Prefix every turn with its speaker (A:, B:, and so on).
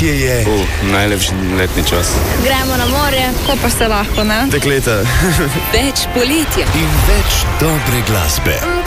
A: Poletje je.
B: Najlepši letni čas.
C: Gremo na morje, ko pa se lahko, ne?
A: Dekleta.
D: Več poletja
A: In več dobre glasbe.